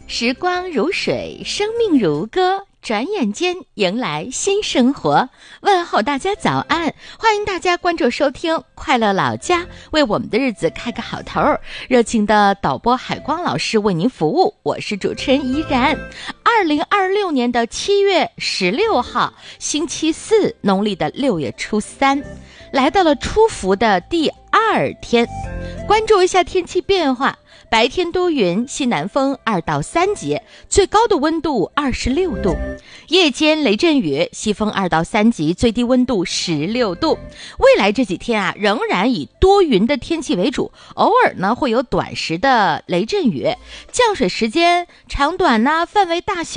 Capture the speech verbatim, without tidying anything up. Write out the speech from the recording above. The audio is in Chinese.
时光如水，生命如歌，转眼间迎来新生活。问候大家早安，欢迎大家关注收听快乐老家，为我们的日子开个好头。热情的导播海光老师为您服务，我是主持人怡然。二零二六年的七月十六号星期四，农历的六月初三，来到了初伏的第二天。关注一下天气变化，白天多云，西南风二到三级，最高的温度二十六度；夜间雷阵雨，西风二到三级，最低温度十六度。未来这几天啊，仍然以多云的天气为主，偶尔呢会有短时的雷阵雨，降水时间长短呢、范围大小